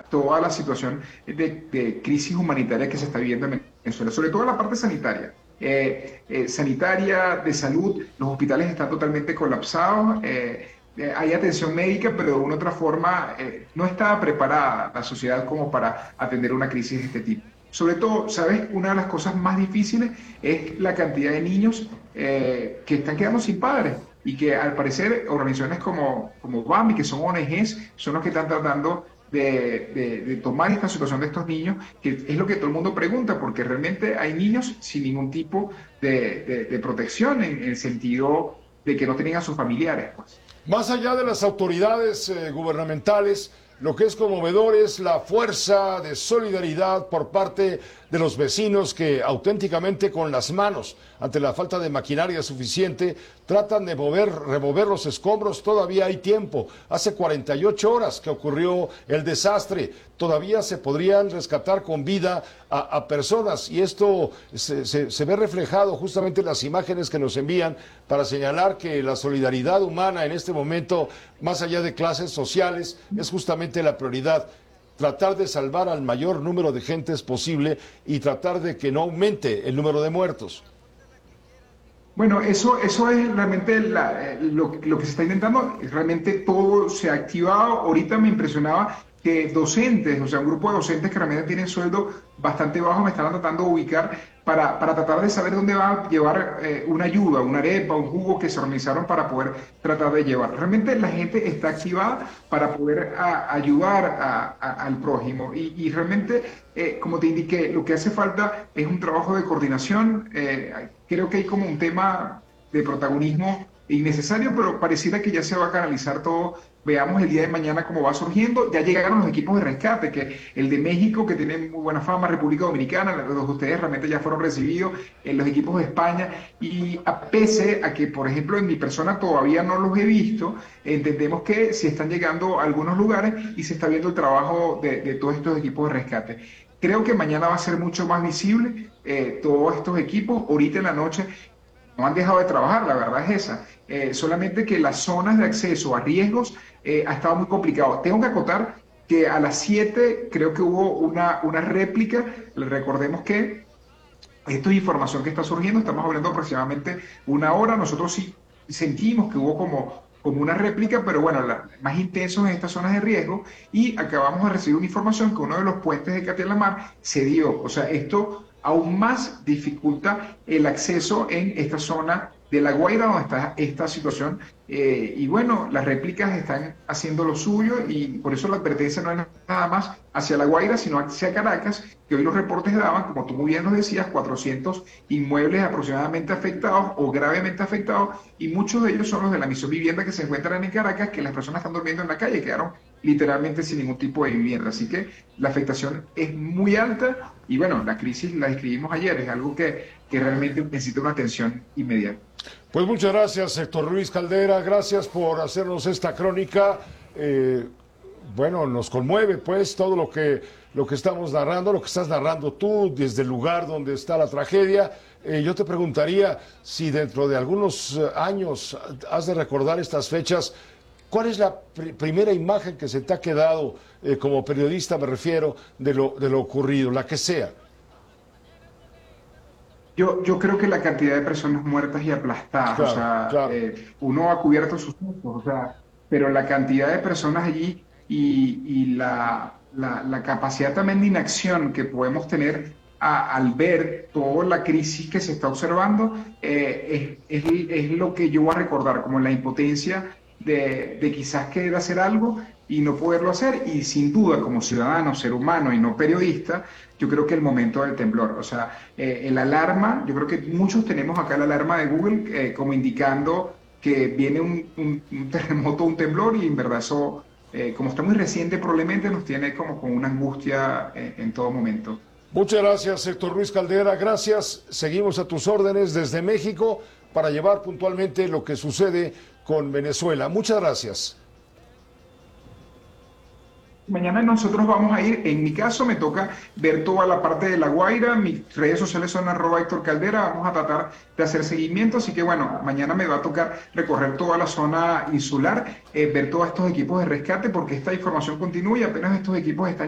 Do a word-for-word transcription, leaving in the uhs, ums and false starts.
toda la situación de, de crisis humanitaria que se está viviendo en Venezuela, sobre todo en la parte sanitaria. Eh, eh, sanitaria, de salud, los hospitales están totalmente colapsados, eh, eh, hay atención médica, pero de una u otra forma eh, no estaba preparada la sociedad como para atender una crisis de este tipo. Sobre todo, ¿sabes? Una de las cosas más difíciles es la cantidad de niños eh, que están quedando sin padres y que al parecer organizaciones como, como BAMI, que son O N Ges, son los que están tratando de, de, de tomar esta situación de estos niños, que es lo que todo el mundo pregunta, porque realmente hay niños sin ningún tipo de, de, de protección en, en el sentido de que no tenían a sus familiares, pues. Más allá de las autoridades eh, gubernamentales, lo que es conmovedor es la fuerza de solidaridad por parte de los vecinos que auténticamente con las manos, ante la falta de maquinaria suficiente, tratan de mover, remover los escombros. Todavía hay tiempo. Hace cuarenta y ocho horas que ocurrió el desastre. Todavía se podrían rescatar con vida a, a personas, y esto se, se, se ve reflejado justamente en las imágenes que nos envían para señalar que la solidaridad humana en este momento, más allá de clases sociales, es justamente la prioridad. Tratar de salvar al mayor número de gentes posible y tratar de que no aumente el número de muertos. Bueno, eso, eso es realmente la, eh, lo, lo que se está intentando. Realmente todo se ha activado. Ahorita me impresionaba que docentes, o sea, un grupo de docentes que realmente tienen sueldo bastante bajo, me estaban tratando de ubicar para, para tratar de saber dónde va a llevar eh, una ayuda, una arepa, un jugo que se organizaron para poder tratar de llevar. Realmente la gente está activada para poder a, ayudar a, a, al prójimo y, y realmente, eh, como te indiqué, lo que hace falta es un trabajo de coordinación. Eh, creo que hay como un tema de protagonismo innecesario, pero pareciera que ya se va a canalizar todo. Veamos el día de mañana cómo va surgiendo. Ya llegaron los equipos de rescate, que el de México, que tiene muy buena fama, República Dominicana, los de ustedes realmente ya fueron recibidos, en los equipos de España, y a pese a que, por ejemplo, en mi persona todavía no los he visto, entendemos que sí están llegando a algunos lugares y se está viendo el trabajo de, de todos estos equipos de rescate. Creo que mañana va a ser mucho más visible eh, todos estos equipos. Ahorita en la noche no han dejado de trabajar, la verdad es esa. Eh, solamente que las zonas de acceso a riesgos eh, ha estado muy complicado. Tengo que acotar que a las siete creo que hubo una, una réplica. Recordemos que esto es información que está surgiendo, estamos hablando aproximadamente una hora. Nosotros sí sentimos que hubo como, como una réplica, pero bueno, la, más intenso en estas zonas de riesgo, y acabamos de recibir una información que uno de los puentes de Catia-La-Mar se dio. O sea, esto aún más dificulta el acceso en esta zona de La Guaira donde está esta situación. Eh, y bueno, las réplicas están haciendo lo suyo y por eso la advertencia no es nada más hacia La Guaira, sino hacia Caracas, que hoy los reportes daban, como tú muy bien nos decías, cuatrocientos inmuebles aproximadamente afectados o gravemente afectados, y muchos de ellos son los de la misión vivienda que se encuentran en Caracas, que las personas están durmiendo en la calle, quedaron literalmente sin ningún tipo de vivienda. Así que la afectación es muy alta y bueno, la crisis la describimos ayer, es algo que, que realmente necesita una atención inmediata. Pues muchas gracias, Héctor Luis Caldera, gracias por hacernos esta crónica. Eh, bueno, nos conmueve pues todo lo que, lo que estamos narrando, lo que estás narrando tú desde el lugar donde está la tragedia. Eh, yo te preguntaría si dentro de algunos años has de recordar estas fechas. ¿Cuál es la pr primera imagen que se te ha quedado, eh, como periodista me refiero, de lo, de lo ocurrido, la que sea? Yo, yo creo que la cantidad de personas muertas y aplastadas, o Claro, sea, claro. eh, uno ha cubierto sus ojos, o sea, pero la cantidad de personas allí y, y la, la, la capacidad también de inacción que podemos tener a- al ver toda la crisis que se está observando, eh, es, es, es lo que yo voy a recordar, como la impotencia de, de quizás querer hacer algo y no poderlo hacer, y sin duda como ciudadano, ser humano y no periodista, yo creo que el momento del temblor, o sea, eh, el alarma, yo creo que muchos tenemos acá la alarma de Google eh, como indicando que viene un, un, un terremoto, un temblor, y en verdad eso, eh, como está muy reciente, probablemente nos tiene como con una angustia eh, en todo momento. Muchas gracias, Héctor Luis Caldera, gracias. Seguimos a tus órdenes desde México para llevar puntualmente lo que sucede con Venezuela. Muchas gracias. Mañana nosotros vamos a ir, en mi caso me toca ver toda la parte de La Guaira, mis redes sociales son arroba Héctor Caldera, vamos a tratar de hacer seguimiento, así que bueno, mañana me va a tocar recorrer toda la zona insular, eh, ver todos estos equipos de rescate, porque esta información continúa y apenas estos equipos están